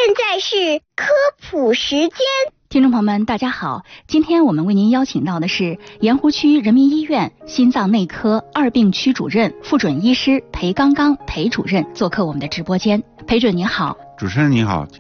在是科普时间。 听众朋友们，大家好，今天我们为您邀请到的是盐湖区人民医院心脏内科二病区主任、副准医师裴刚刚裴主任做客我们的直播间。裴准您好。 主持人您好。